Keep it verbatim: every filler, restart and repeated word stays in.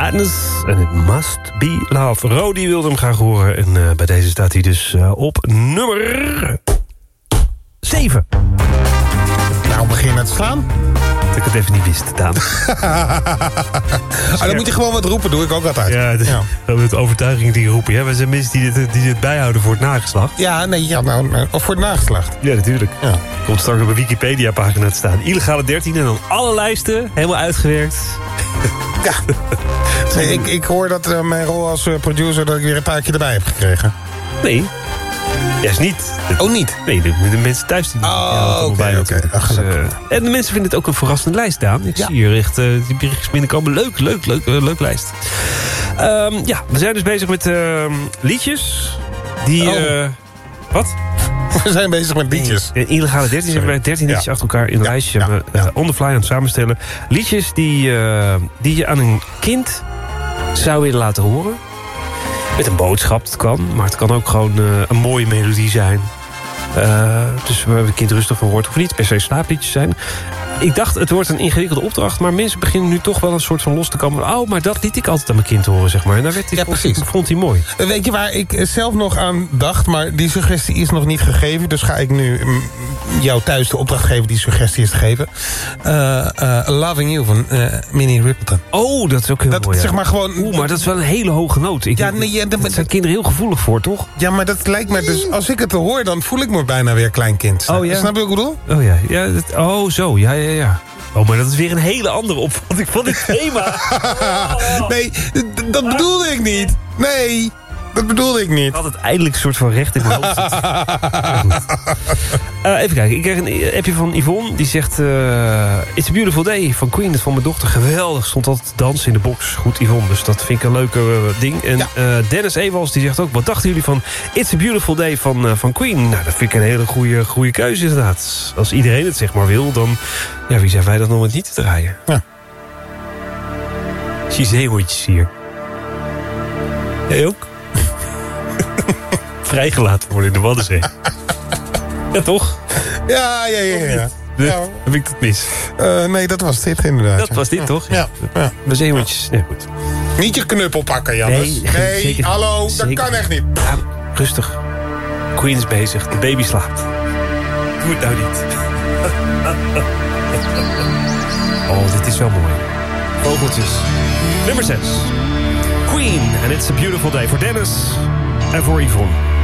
Madness en It Must Be Love. Rodi wilde hem graag horen. En uh, bij deze staat hij dus uh, op nummer zeven. Nou, begin met slaan. Dat ik het even niet wist, Daan. Ah, dan moet je gewoon wat roepen, doe ik ook altijd. Ja, de, ja. Met overtuiging die roepen. Ja, we zijn mensen die dit, die dit bijhouden voor het nageslacht. Ja, nee, ja, nou, of voor het nageslacht. Ja, natuurlijk. Ja. Komt straks op een Wikipedia-pagina te staan. Illegale dertien en dan alle lijsten helemaal uitgewerkt. Ja. Nee, ik, ik hoor dat uh, mijn rol als uh, producer... dat ik weer een taakje erbij heb gekregen. Nee. Juist niet. Oh, niet? Nee, de, de mensen thuis die... Oh, oké, oké. Okay, okay. dus, uh, en de mensen vinden het ook een verrassende lijst, Daan. Ik ja. zie hier echt... Uh, die berichtjes binnenkomen. Leuk, leuk, leuk, uh, leuk lijst. Um, ja, we zijn dus bezig met uh, liedjes. Die... Oh. Uh, wat? We zijn bezig met liedjes. In illegale dertien hebben wij dertien liedjes ja. achter elkaar in een ja. lijstje. Ja. Uh, ja. On the fly aan het samenstellen. Liedjes die, uh, die je aan een kind zou willen laten horen. Met een boodschap, het kan. Maar het kan ook gewoon uh, een mooie melodie zijn. Uh, dus waar het kind rustig van wordt. Of niet per se slaapliedjes zijn. Ik dacht, het wordt een ingewikkelde opdracht. Maar mensen beginnen nu toch wel een soort van los te komen. Oh, maar dat liet ik altijd aan mijn kind horen, zeg maar. En daar werd hij, ja, precies. Vond, vond hij mooi. Weet je waar ik zelf nog aan dacht? Maar die suggestie is nog niet gegeven. Dus ga ik nu jou thuis de opdracht geven die suggestie is te geven. Uh, uh, Loving You van uh, Minnie Riperton. Oh, dat is ook heel dat, mooi. Ja. Zeg maar gewoon... Oeh, maar dat is wel een hele hoge noot. Ik ja, nee, ja, dat, daar zijn kinderen heel gevoelig voor, toch? Ja, maar dat lijkt me dus... Als ik het hoor, dan voel ik me bijna weer kleinkind. Oh, ja. Snap je wat ik bedoel? Oh ja, ja dat, oh zo, ja, ja, ja. Oh, maar dat is weer een hele andere opvatting van dit thema. Oh. Nee, dat bedoelde ik niet. Nee, dat bedoelde ik niet. Ik had het eindelijk een soort van recht in mijn hoofd. uh, even kijken, ik kreeg een appje van Yvonne. Die zegt, uh, It's a Beautiful Day van Queen. Dat van mijn dochter geweldig. Stond altijd te dansen in de box. Goed, Yvonne, dus dat vind ik een leuke uh, ding. En ja. uh, Dennis Ewals die zegt ook, wat dachten jullie van It's a Beautiful Day van, uh, van Queen? Nou, dat vind ik een hele goede, goede keuze inderdaad. Als iedereen het zeg maar wil, dan... Ja, wie zijn wij dat nog met niet te draaien? Ja. Zie zeehondjes hier. Jij ook? Vrijgelaten worden in de Waddenzee. Ja, toch? Ja, ja, ja. ja. De, ja. Heb ik dat mis? Uh, nee, dat was dit inderdaad. Dat was dit, ja. toch? Ja. ja. De zeehondjes. Nee, goed. Niet je knuppel pakken, Jannes. Nee, nee zeker, hallo, zeker. Dat kan echt niet. Ja, rustig. Queen is bezig. De baby slaapt. Doe het nou niet. Oh, dit is wel mooi. Vogeltjes. Nummer zes. Queen. And It's a Beautiful Day. Voor Dennis en voor Yvonne.